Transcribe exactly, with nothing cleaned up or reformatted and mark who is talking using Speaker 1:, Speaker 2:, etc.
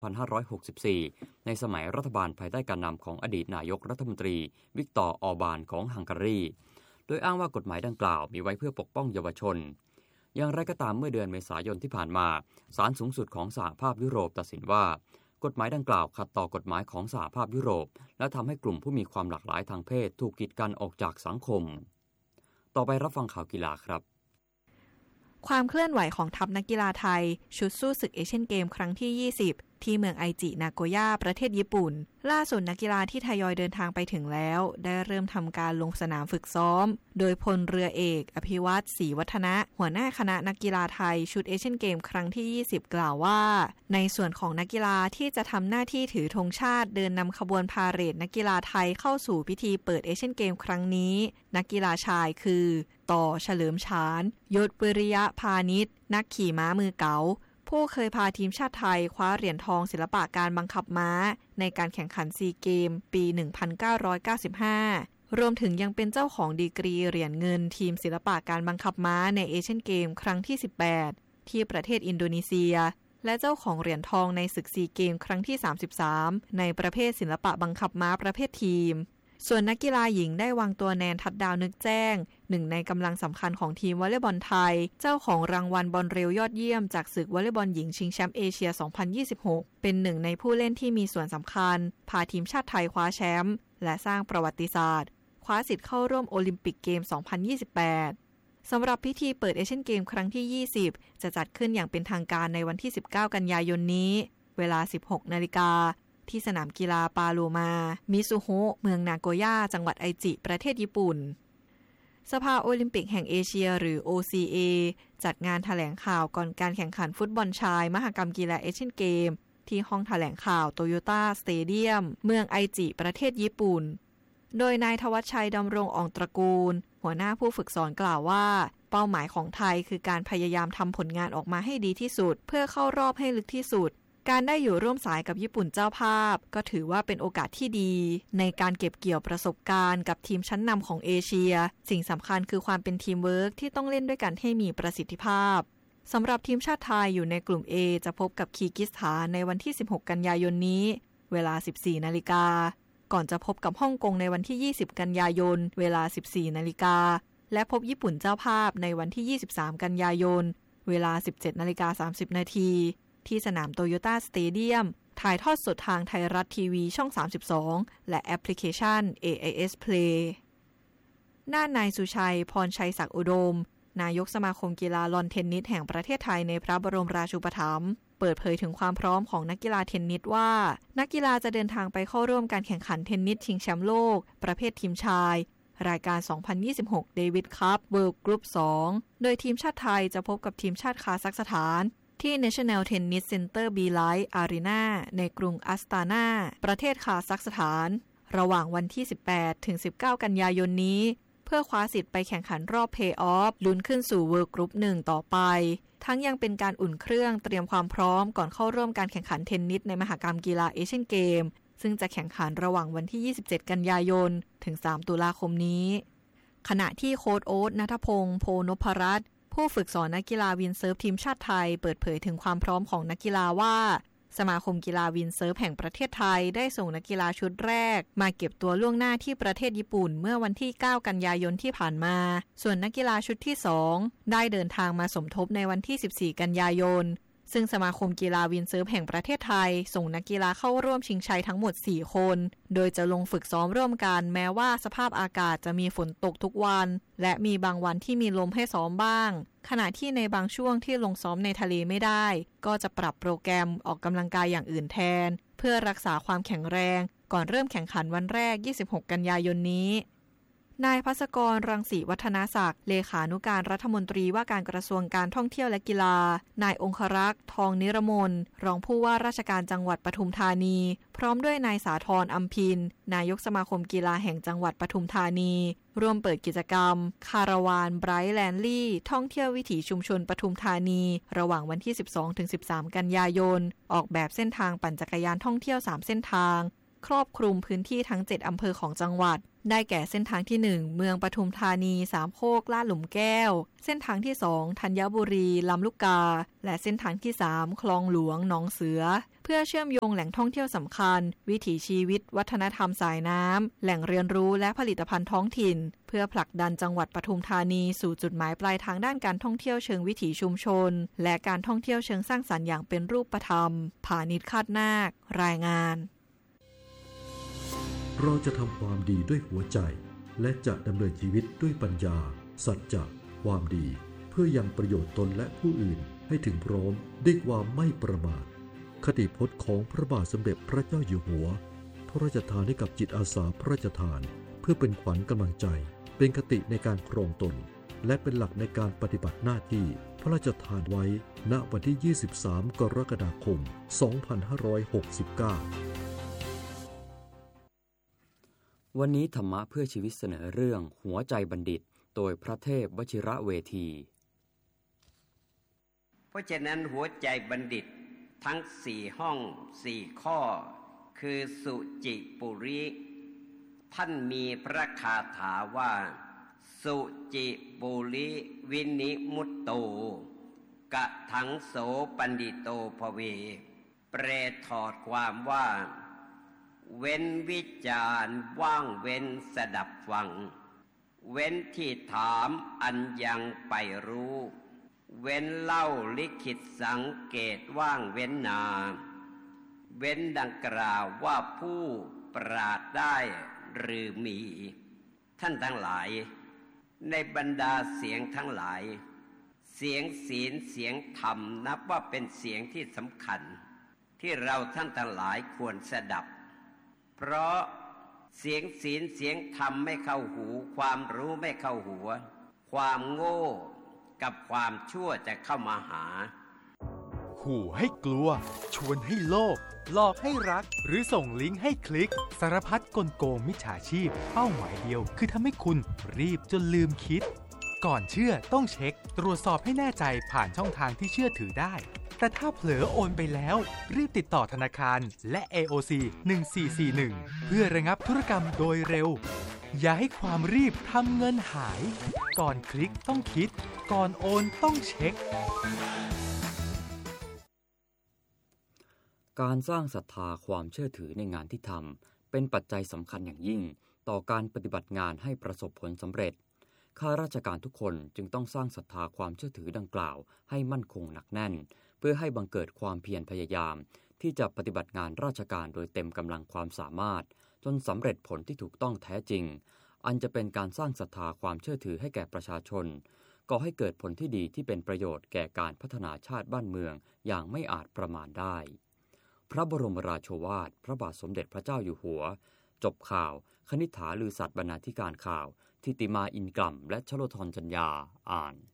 Speaker 1: หนึ่งพันห้าร้อยหกสิบสี่ ในสมัยรัฐบาลภายใต้การนำของอดีตนายกรัฐมนตรีวิกตอร์ ออร์บานของฮังการีโดยอ้างว่ากฎหมายดังกล่าวมีไว้เพื่อปกป้องเยาวชนอย่างไรก็ตามเมื่อเดือนเมษายนที่ผ่านมาศาลสูงสุดของสหภาพยุโรปตัดสินว่ากฎหมายดังกล่าวขัดต่อกฎหมายของสหภาพยุโรปและทำให้กลุ่มผู้มีความหลากหลายทางเพศถูกกีดกันออกจากสังคมต่อไปรับฟังข่าวกีฬาครับ
Speaker 2: ความเคลื่อนไหวของทัพนักกีฬาไทยชุดสู้ศึกเอเชียนเกมครั้งที่ยี่สิบที่เมืองไอจินาโกย่าประเทศญี่ปุ่นล่าสุดนักกีฬาที่ทยอยเดินทางไปถึงแล้วได้เริ่มทำการลงสนามฝึกซ้อมโดยพลเรือเอกอภิวัตรศรีวัฒนะหัวหน้าคณะนักกีฬาไทยชุดเอเชียนเกมครั้งที่ยี่สิบกล่าวว่าในส่วนของนักกีฬาที่จะทำหน้าที่ถือธงชาติเดินนำขบวนพาเหรดนักกีฬาไทยเข้าสู่พิธีเปิดเอเชียนเกมครั้งนี้นักกีฬาชายคือต่อเฉลิมฉานยศวิริยะพาณิชย์นักขี่ม้ามือเก๋าผู้เคยพาทีมชาติไทยคว้าเหรียญทองศิลปะการบังคับม้าในการแข่งขันซีเกมปี หนึ่งพันเก้าร้อยเก้าสิบห้ารวมถึงยังเป็นเจ้าของดีกรีเหรียญเงินทีมศิลปะการบังคับม้าในเอเชียนเกมครั้งที่สิบแปดที่ประเทศอินโดนีเซียและเจ้าของเหรียญทองในศึกซีเกมครั้งที่สามสิบสามในประเภทศิลปะบังคับม้าประเภททีมส่วนนักกีฬาหญิงได้วางตัวแนนทัดดาวนึกแจ้งหนึ่งในกำลังสำคัญของทีมวอลเลย์บอลไทยเจ้าของรางวัลบอลเร็วยอดเยี่ยมจากศึกวอลเลย์บอลหญิงชิงแชมป์เอเชีย สองพันยี่สิบหก เป็นหนึ่งในผู้เล่นที่มีส่วนสำคัญพาทีมชาติไทยคว้าแชมป์และสร้างประวัติศาสตร์คว้าสิทธิ์เข้าร่วมโอลิมปิกเกม สองพันยี่สิบแปด สำหรับพิธีเปิดเอเชียนเกมครั้งที่ ยี่สิบ จะจัดขึ้นอย่างเป็นทางการในวันที่ สิบเก้า กันยายนนี้เวลา สิบหก นาฬิกาที่สนามกีฬาปาโลมามิซุโฮะเมืองนาโกย่าจังหวัดไอจิประเทศญี่ปุ่นสภาโอลิมปิกแห่งเอเชียหรือ โอ ซี เอ จัดงานแถลงข่าวก่อนการแข่งขันฟุตบอลชายมหกรรมกีฬาเอเชียนเกมที่ห้องแถลงข่าวโตโยต้าสเตเดียมเมืองไอจิประเทศญี่ปุ่นโดยนายธวัชชัยดำรงอ่องตระกูลหัวหน้าผู้ฝึกสอนกล่าวว่าเป้าหมายของไทยคือการพยายามทำผลงานออกมาให้ดีที่สุดเพื่อเข้ารอบให้ลึกที่สุดการได้อยู่ร่วมสายกับญี่ปุ่นเจ้าภาพก็ถือว่าเป็นโอกาสที่ดีในการเก็บเกี่ยวประสบการณ์กับทีมชั้นนำของเอเชียสิ่งสำคัญคือความเป็นทีมเวิร์กที่ต้องเล่นด้วยกันให้มีประสิทธิภาพสำหรับทีมชาติไทยอยู่ในกลุ่ม A จะพบกับคีร์กิสถานในวันที่สิบหกกันยายนนี้เวลา สิบสี่ นาฬิกาก่อนจะพบกับฮ่องกงในวันที่ยี่สิบกันยายนเวลา สิบสี่ นาฬิกาและพบญี่ปุ่นเจ้าภาพในวันที่ยี่สิบสามกันยายนเวลา สิบเจ็ด นาฬิกา สามสิบ นาทีที่สนามโตโยต้าสเตเดียมถ่ายทอดสดทางไทยรัฐทีวีช่องสามสิบสองและแอปพลิเคชัน เอ ไอ เอส Play ด้านนายสุชัยพรชัยศักดิ์อุดมนายกสมาคมกีฬาลอนเทนนิสแห่งประเทศไทยในพระบรมราชูปถัมภ์เปิดเผยถึงความพร้อมของนักกีฬาเทนนิสว่านักกีฬาจะเดินทางไปเข้าร่วมการแข่งขันเทนนิสชิงแชมป์โลกประเภททีมชายรายการ สองพันยี่สิบหก เดวิดคัพเวิลด์กรุ๊ป สอง โดยทีมชาติไทยจะพบกับทีมชาติคาซัคสถานที่ National Tennis Center B Light Arena ในกรุงอัสตานาประเทศคาซัคสถานระหว่างวันที่ สิบแปดถึงสิบเก้า กันยายนนี้เพื่อคว้าสิทธิ์ไปแข่งขันรอบ Play-off ลุ้นขึ้นสู่ World Group หนึ่ง ต่อไปทั้งยังเป็นการอุ่นเครื่องเตรียมความพร้อมก่อนเข้าร่วมการแข่งขันเทนนิสในมหกรรมกีฬาเอเชียนเกมซึ่งจะแข่งขันระหว่างวันที่ ยี่สิบเจ็ด กันยายนถึง สาม ตุลาคมนี้ขณะที่โค้ชโอ๊ตณัฐพงษ์โพนพรัตน์ผู้ฝึกสอนนักกีฬาวินเซิร์ฟทีมชาติไทยเปิดเผยถึงความพร้อมของนักกีฬาว่าสมาคมกีฬาวินเซิร์ฟแห่งประเทศไทยได้ส่งนักกีฬาชุดแรกมาเก็บตัวล่วงหน้าที่ประเทศญี่ปุ่นเมื่อวันที่เก้ากันยายนที่ผ่านมาส่วนนักกีฬาชุดที่สองได้เดินทางมาสมทบในวันที่สิบสี่กันยายนซึ่งสมาคมกีฬาวินเซิร์ฟแห่งประเทศไทยส่งนักกีฬาเข้าร่วมชิงชัยทั้งหมดสี่คนโดยจะลงฝึกซ้อมร่วมกันแม้ว่าสภาพอากาศจะมีฝนตกทุกวันและมีบางวันที่มีลมให้ซ้อมบ้างขณะที่ในบางช่วงที่ลงซ้อมในทะเลไม่ได้ก็จะปรับโปรแกรมออกกำลังกายอย่างอื่นแทนเพื่อรักษาความแข็งแรงก่อนเริ่มแข่งขันวันแรกยี่สิบหกกันยายนนี้นายภัสกรรังสีวัฒนศักดิ์เลขานุการรัฐมนตรีว่าการกระทรวงการท่องเที่ยวและกีฬานายองครักษ์ทองนิรมนรองผู้ว่าราชการจังหวัดปทุมธานีพร้อมด้วยนายสาธรอำพินนายกสมาคมกีฬาแห่งจังหวัดปทุมธานีร่วมเปิดกิจกรรมคาราวานไบรท์แลนลี่ท่องเที่ยววิถีชุมชนปทุมธานีระหว่างวันที่ สิบสองถึงสิบสาม กันยายนออกแบบเส้นทางปั่นจักรยานท่องเที่ยวสามเส้นทางครอบคลุมพื้นที่ทั้งเจ็ดอำเภอของจังหวัดได้แก่เส้นทางที่หนึ่งเมืองปทุมธานีสามโคกลาดหลุมแก้วเส้นทางที่สองธัญบุรีลำลูกกาและเส้นทางที่สามคลองหลวงหนองเสือเพื่อเชื่อมโยงแหล่งท่องเที่ยวสำคัญวิถีชีวิตวัฒนธรรมสายน้ำแหล่งเรียนรู้และผลิตภัณฑ์ท้องถิ่นเพื่อผลักดันจังหวัดปทุมธานีสู่จุดหมายปลายทางด้านการท่องเที่ยวเชิงวิถีชุมชนและการท่องเที่ยวเชิงสร้างสรรค์อย่างเป็นรูปธรรมผานิชคาดนาครายงาน
Speaker 3: เราจะทำความดีด้วยหัวใจและจะดำเนินชีวิตด้วยปัญญาสัจจะความดีเพื่อยังประโยชน์ตนและผู้อื่นให้ถึงพร้อมด้วยความไม่ประมาทคติพจน์ของพระบาทสมเด็จพระเจ้าอยู่หัวพระราชทานให้กับจิตอาสาพระราชทานเพื่อเป็นขวัญกำลังใจเป็นคติในการครองตนและเป็นหลักในการปฏิบัติหน้าที่พระราชทานไว้ณวันที่ยี่สิบสามกรกฎาคมสองพันห้าร้อยหกสิบเก้า
Speaker 1: วันนี้ธรรมะเพื่อชีวิตเสนอเรื่องหัวใจบัณฑิตโดยพระเทพวชิระเวที
Speaker 4: เพราะฉะนั้นหัวใจบัณฑิตทั้งสี่ห้องสี่ข้อคือสุจิปุริท่านมีพระคาถาว่าสุจิปุริวินิมุตโตกะถังโสปันดิโตภเวแปลถอดความว่าเว้นวิจารณ์ว่างเว้นสดับฟังเว้นที่ถามอันยังไปรู้เว้นเล่าลิขิตสังเกตว่างเว้นนาเว้นดังกล่าวว่าผู้ปราดได้หรือมีท่านทั้งหลายในบรรดาเสียงทั้งหลายเสียงศีลเสียงธรรมนับว่าเป็นเสียงที่สำคัญที่เราท่านทั้งหลายควรสดับเพราะเสียงศีลเสียงธรรมไม่เข้าหูความรู้ไม่เข้าหัวความโง่กับความชั่วจะเข้ามาหา
Speaker 5: ขู่ให้กลัวชวนให้โลภหลอกให้รักหรือส่งลิงก์ให้คลิกสารพัดกลโกงมิจฉาชีพเป้าหมายเดียวคือทำให้คุณรีบจนลืมคิดก่อนเชื่อต้องเช็คตรวจสอบให้แน่ใจผ่านช่องทางที่เชื่อถือได้แต่ถ้าเผลอโอนไปแล้วรีบติดต่อธนาคารและ เอ โอ ซี หนึ่งสี่สี่หนึ่งเพื่อระงับธุรกรรมโดยเร็วอย่าให้ความรีบทำเงินหายก่อนคลิกต้องคิดก่อนโอนต้องเช็ค
Speaker 1: การสร้างศรัทธาความเชื่อถือในงานที่ทำเป็นปัจจัยสำคัญอย่างยิ่งต่อการปฏิบัติงานให้ประสบผลสำเร็จข้าราชการทุกคนจึงต้องสร้างศรัทธาความเชื่อถือดังกล่าวให้มั่นคงหนักแน่นเพื่อให้บังเกิดความเพียรพยายามที่จะปฏิบัติงานราชการโดยเต็มกำลังความสามารถจนสำเร็จผลที่ถูกต้องแท้จริงอันจะเป็นการสร้างศรัทธาความเชื่อถือให้แก่ประชาชนก่อให้เกิดผลที่ดีที่เป็นประโยชน์แก่การพัฒนาชาติบ้านเมืองอย่างไม่อาจประมาณได้พระบรมราโชวาทพระบาทสมเด็จพระเจ้าอยู่หัวจบข่าวคณิษฐาลือสัตย์บรรณาธิการข่าวทิติมาอินกล่ำและชโลธรจัญญาอ่าน